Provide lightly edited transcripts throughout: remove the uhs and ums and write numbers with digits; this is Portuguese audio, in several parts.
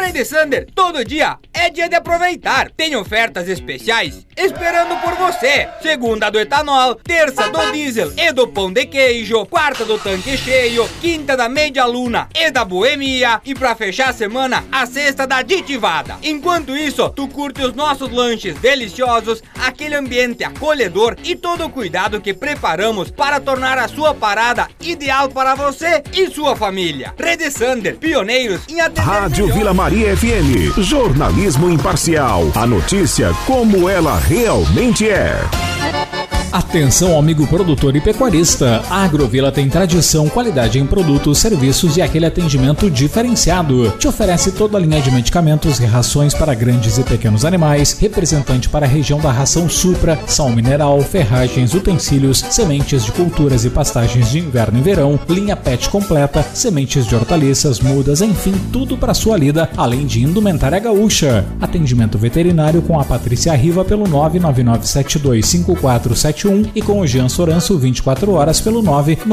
Rede Sander, todo dia é dia de aproveitar. Tem ofertas especiais esperando por você. Segunda do etanol, terça do diesel e do pão de queijo, quarta do tanque cheio, quinta da meia luna e da boemia, e pra fechar a semana, a sexta da aditivada. Enquanto isso, tu curte os nossos lanches deliciosos, aquele ambiente acolhedor e todo o cuidado que preparamos para tornar a sua parada ideal para você e sua família. Rede Sander, pioneiros em atender. Rádio Vila Maria FM, jornalismo imparcial. A notícia como ela realmente é. Atenção, amigo produtor e pecuarista. A Agrovila tem tradição, qualidade em produtos, serviços e aquele atendimento diferenciado. Te oferece toda a linha de medicamentos e rações para grandes e pequenos animais, representante para a região da ração Supra, sal mineral, ferragens, utensílios, sementes de culturas e pastagens de inverno e verão, linha PET completa, sementes de hortaliças, mudas, enfim, tudo para sua lida, além de indumentária gaúcha. Atendimento veterinário com a Patrícia Riva pelo 999725471 e com o Jean Soranço 24 horas pelo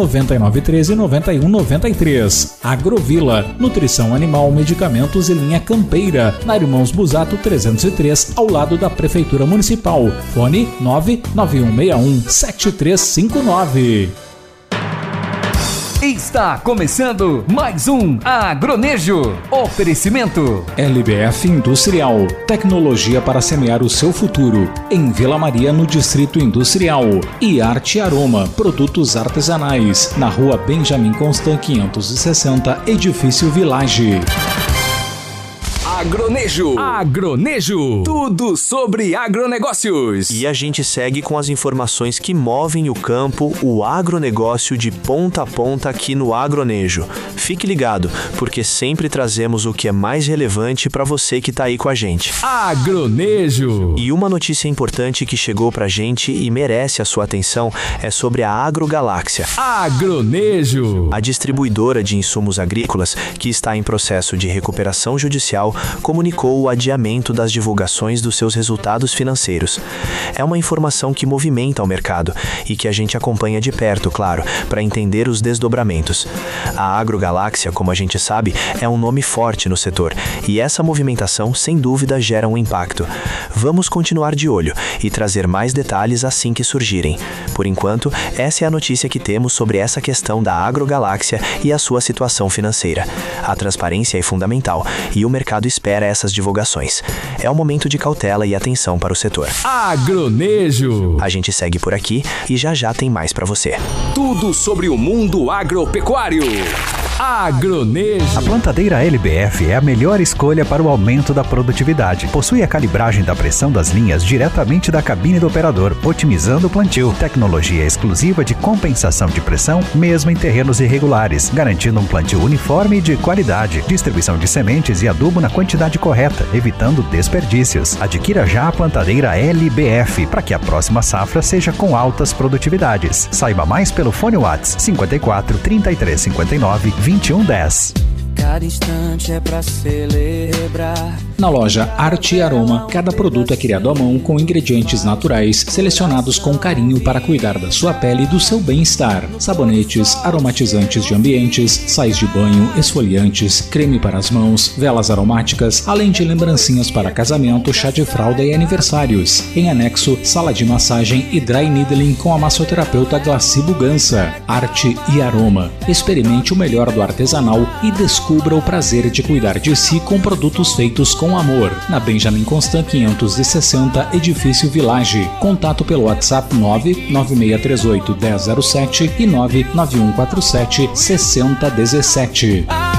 999139193. Agrovila, nutrição animal, medicamentos e linha campeira, na Irmãos Busato 303, ao lado da Prefeitura Municipal. Fone 991617359. Está começando mais um Agronejo. Oferecimento LBF Industrial, tecnologia para semear o seu futuro. Em Vila Maria, no Distrito Industrial. E Arte Aroma, produtos artesanais. Na Rua Benjamin Constant 560, Edifício Village. Agronejo. Agronejo. Tudo sobre agronegócios. E a gente segue com as informações que movem o campo, o agronegócio de ponta a ponta aqui no Agronejo. Fique ligado, porque sempre trazemos o que é mais relevante para você que tá aí com a gente. Agronejo. E uma notícia importante que chegou pra gente e merece a sua atenção é sobre a Agrogaláxia. Agronejo. A distribuidora de insumos agrícolas, que está em processo de recuperação judicial, comunicou o adiamento das divulgações dos seus resultados financeiros. É uma informação que movimenta o mercado e que a gente acompanha de perto, claro, para entender os desdobramentos. A Agrogaláxia, como a gente sabe, é um nome forte no setor e essa movimentação, sem dúvida, gera um impacto. Vamos continuar de olho e trazer mais detalhes assim que surgirem. Por enquanto, essa é a notícia que temos sobre essa questão da Agrogaláxia e a sua situação financeira. A transparência é fundamental e o mercado espera essas divulgações. É um momento de cautela e atenção para o setor. Agronejo. A gente segue por aqui e já já tem mais para você. Tudo sobre o mundo agropecuário. Agronejo. A plantadeira LBF é a melhor escolha para o aumento da produtividade. Possui a calibragem da pressão das linhas diretamente da cabine do operador, otimizando o plantio. Tecnologia exclusiva de compensação de pressão, mesmo em terrenos irregulares, garantindo um plantio uniforme e de qualidade. Distribuição de sementes e adubo na quantidade correta, evitando desperdícios. Adquira já a plantadeira LBF para que a próxima safra seja com altas produtividades. Saiba mais pelo fone WhatsApp 54 33 59 2110. Cada instante é pra celebrar. Na loja Arte e Aroma, cada produto é criado à mão com ingredientes naturais, selecionados com carinho para cuidar da sua pele e do seu bem-estar. Sabonetes, aromatizantes de ambientes, sais de banho, esfoliantes, creme para as mãos, velas aromáticas, além de lembrancinhas para casamento, chá de fralda e aniversários. Em anexo, sala de massagem e dry needling com a massoterapeuta Glaci Bugança. Arte e Aroma. Experimente o melhor do artesanal e descubra o prazer de cuidar de si com produtos feitos com amor. Na Benjamin Constant 560, Edifício Village. Contato pelo WhatsApp 99638 1007 e 99147 6017.